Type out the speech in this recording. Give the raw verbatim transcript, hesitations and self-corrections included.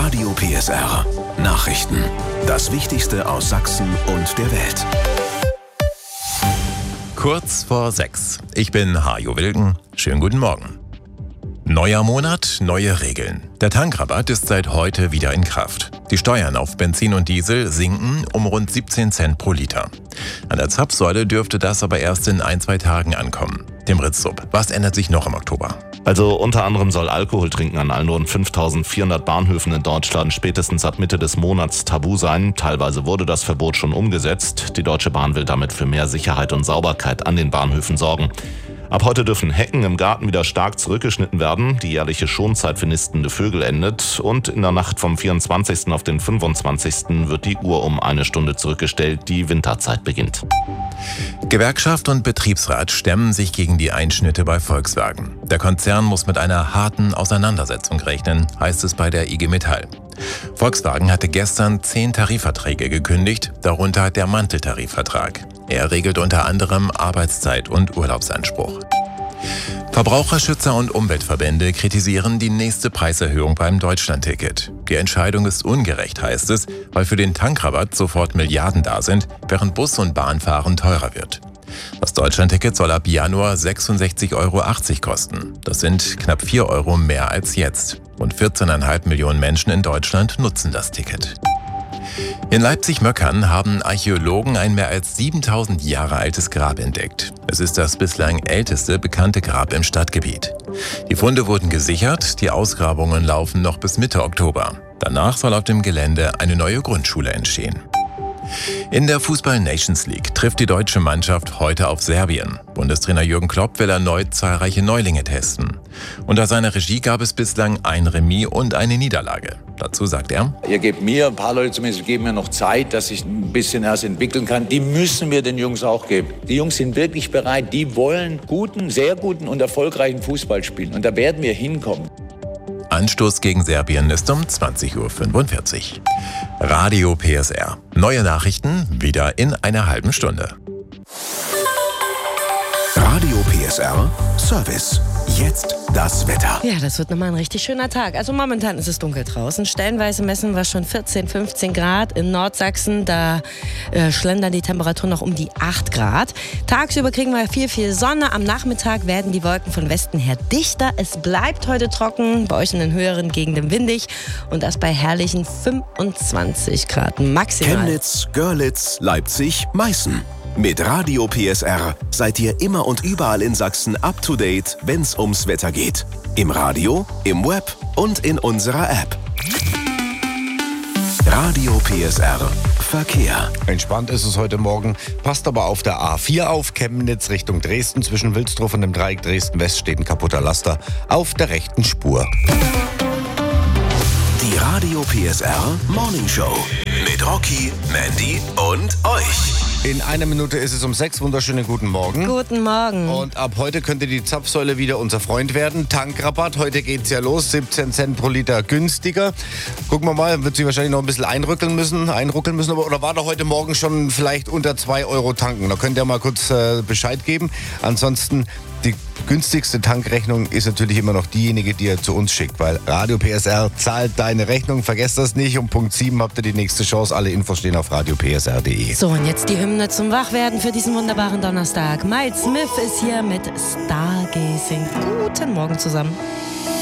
Radio P S R. Nachrichten. Das Wichtigste aus Sachsen und der Welt. Kurz vor sechs. Ich bin Hajo Wilken. Schönen guten Morgen. Neuer Monat, neue Regeln. Der Tankrabatt ist seit heute wieder in Kraft. Die Steuern auf Benzin und Diesel sinken um rund siebzehn Cent pro Liter. An der Zapfsäule dürfte das aber erst in ein, zwei Tagen ankommen. Dem Ritzsub, was ändert sich noch im Oktober? Also unter anderem soll Alkoholtrinken an allen rund fünftausendvierhundert Bahnhöfen in Deutschland spätestens ab Mitte des Monats tabu sein. Teilweise wurde das Verbot schon umgesetzt. Die Deutsche Bahn will damit für mehr Sicherheit und Sauberkeit an den Bahnhöfen sorgen. Ab heute dürfen Hecken im Garten wieder stark zurückgeschnitten werden. Die jährliche Schonzeit für nistende Vögel endet. Und in der Nacht vom vierundzwanzigsten auf den fünfundzwanzigsten wird die Uhr um eine Stunde zurückgestellt. Die Winterzeit beginnt. Gewerkschaft und Betriebsrat stemmen sich gegen die Einschnitte bei Volkswagen. Der Konzern muss mit einer harten Auseinandersetzung rechnen, heißt es bei der I G Metall. Volkswagen hatte gestern zehn Tarifverträge gekündigt, darunter der Manteltarifvertrag. Er regelt unter anderem Arbeitszeit und Urlaubsanspruch. Verbraucherschützer und Umweltverbände kritisieren die nächste Preiserhöhung beim Deutschlandticket. Die Entscheidung ist ungerecht, heißt es, weil für den Tankrabatt sofort Milliarden da sind, während Bus- und Bahnfahren teurer wird. Das Deutschlandticket soll ab Januar sechsundsechzig Euro achtzig kosten. Das sind knapp vier Euro mehr als jetzt. Und vierzehn Komma fünf Millionen Menschen in Deutschland nutzen das Ticket. In Leipzig-Möckern haben Archäologen ein mehr als siebentausend Jahre altes Grab entdeckt. Es ist das bislang älteste bekannte Grab im Stadtgebiet. Die Funde wurden gesichert, die Ausgrabungen laufen noch bis Mitte Oktober. Danach soll auf dem Gelände eine neue Grundschule entstehen. In der Fußball-Nations League trifft die deutsche Mannschaft heute auf Serbien. Bundestrainer Jürgen Klopp will erneut zahlreiche Neulinge testen. Unter seiner Regie gab es bislang ein Remis und eine Niederlage. Dazu sagt er: Ihr gebt mir, ein paar Leute zumindest, geben mir noch Zeit, dass ich ein bisschen erst entwickeln kann. Die müssen wir den Jungs auch geben. Die Jungs sind wirklich bereit, die wollen guten, sehr guten und erfolgreichen Fußball spielen. Und da werden wir hinkommen. Anstoß gegen Serbien ist um zwanzig Uhr fünfundvierzig. Radio P S R. Neue Nachrichten wieder in einer halben Stunde. Radio P S R Service. Jetzt das Wetter. Ja, das wird nochmal ein richtig schöner Tag. Also momentan ist es dunkel draußen. Stellenweise messen wir schon vierzehn, fünfzehn Grad. In Nordsachsen, da äh, schlendern die Temperaturen noch um die acht Grad. Tagsüber kriegen wir viel, viel Sonne. Am Nachmittag werden die Wolken von Westen her dichter. Es bleibt heute trocken, bei euch in den höheren Gegenden windig. Und das bei herrlichen fünfundzwanzig Grad maximal. Chemnitz, Görlitz, Leipzig, Meißen. Mit Radio P S R seid ihr immer und überall in Sachsen up to date, wenn's ums Wetter geht. Im Radio, im Web und in unserer App. Radio P S R Verkehr. Entspannt ist es heute Morgen, passt aber auf der A vier auf, Chemnitz Richtung Dresden. Zwischen Wilsdruff und dem Dreieck Dresden-West steht ein kaputter Laster auf der rechten Spur. Die Radio P S R Morning Show mit Rocky, Mandy und euch. In einer Minute ist es um sechs. Wunderschönen guten Morgen. Guten Morgen. Und ab heute könnte die Zapfsäule wieder unser Freund werden. Tankrabatt, heute geht's ja los. siebzehn Cent pro Liter günstiger. Gucken wir mal, wird sie wahrscheinlich noch ein bisschen einrückeln müssen. Einruckeln müssen. Oder war da heute Morgen schon vielleicht unter zwei Euro tanken? Da könnt ihr mal kurz äh, Bescheid geben. Ansonsten, die günstigste Tankrechnung ist natürlich immer noch diejenige, die ihr zu uns schickt. Weil Radio P S R zahlt deine Rechnung. Vergesst das nicht. Um Punkt sieben habt ihr die nächste Chance. Alle Infos stehen auf radio p s r punkt d e. So, und jetzt die Hymne zum Wachwerden für diesen wunderbaren Donnerstag. Miles Smith ist hier mit Stargazing. Guten Morgen zusammen.